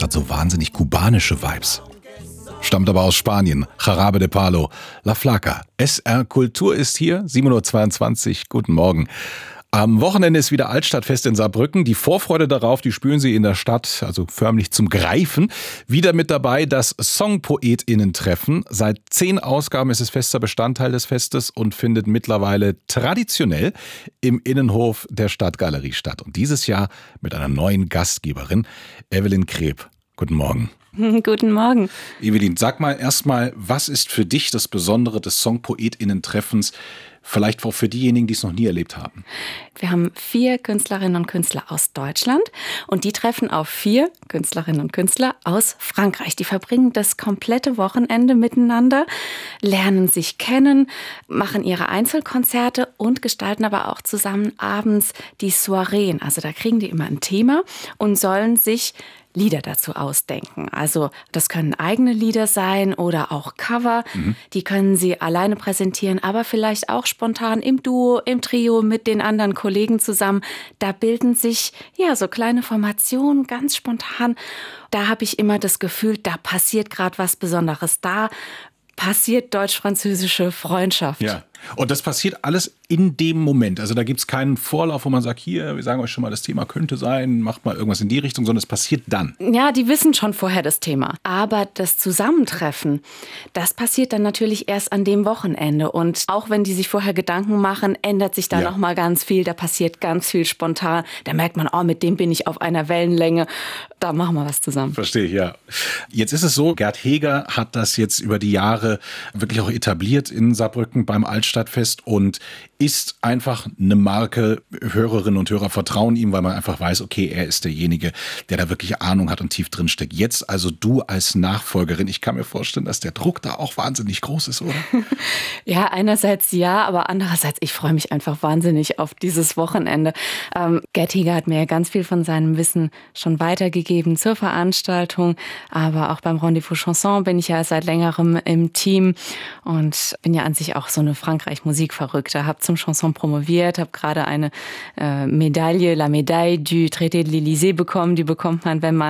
hat so wahnsinnig kubanische Vibes. Stammt aber aus Spanien. Jarabe de Palo, La Flaca. SR Kultur ist hier, 7.22 Uhr. Guten Morgen. Am Wochenende ist wieder Altstadtfest in Saarbrücken. Die Vorfreude darauf, die spüren Sie in der Stadt, also förmlich zum Greifen. Wieder mit dabei das SongpoetInnen-Treffen. Seit 10 Ausgaben ist es fester Bestandteil des Festes und findet mittlerweile traditionell im Innenhof der Stadtgalerie statt. Und dieses Jahr mit einer neuen Gastgeberin, Evelyn Kreb. Guten Morgen. Guten Morgen. Evelyn, sag mal erstmal, was ist für dich das Besondere des SongpoetInnen-Treffens? Vielleicht auch für diejenigen, die es noch nie erlebt haben. Wir haben 4 Künstlerinnen und Künstler aus Deutschland und die treffen auf 4 Künstlerinnen und Künstler aus Frankreich. Die verbringen das komplette Wochenende miteinander, lernen sich kennen, machen ihre Einzelkonzerte und gestalten aber auch zusammen abends die Soireen. Also da kriegen die immer ein Thema und sollen sich Lieder dazu ausdenken. Also das können eigene Lieder sein oder auch Cover. Die können sie alleine präsentieren, aber vielleicht auch spontan im Duo, im Trio mit den anderen Kollegen zusammen. Da bilden sich ja so kleine Formationen ganz spontan. Da habe ich immer das Gefühl, da passiert gerade was Besonderes. Da passiert deutsch-französische Freundschaft. Ja. Und das passiert alles in dem Moment. Also da gibt es keinen Vorlauf, wo man sagt, hier, wir sagen euch schon mal, das Thema könnte sein, macht mal irgendwas in die Richtung, sondern es passiert dann. Ja, die wissen schon vorher das Thema. Aber das Zusammentreffen, das passiert dann natürlich erst an dem Wochenende. Und auch wenn die sich vorher Gedanken machen, ändert sich da noch mal ganz viel. Da passiert ganz viel spontan. Da merkt man, oh, mit dem bin ich auf einer Wellenlänge. Da machen wir was zusammen. Verstehe ich, ja. Jetzt ist es so, Gerd Heger hat das jetzt über die Jahre wirklich auch etabliert in Saarbrücken beim Altstadtfest und ist einfach eine Marke. Hörerinnen und Hörer vertrauen ihm, weil man einfach weiß, okay, er ist derjenige, der da wirklich Ahnung hat und tief drin steckt. Jetzt also du als Nachfolgerin. Ich kann mir vorstellen, dass der Druck da auch wahnsinnig groß ist, oder? Ja, einerseits ja, aber andererseits, ich freue mich einfach wahnsinnig auf dieses Wochenende. Gerd Heger hat mir ja ganz viel von seinem Wissen schon weitergegeben zur Veranstaltung, aber auch beim Rendezvous Chanson bin ich ja seit längerem im Team und bin ja an sich auch so eine Frankreich-Musikverrückte. Habe zum Chanson promoviert, habe gerade eine Medaille, la Médaille du Traité de l'Élysée bekommen. Die bekommt man, wenn man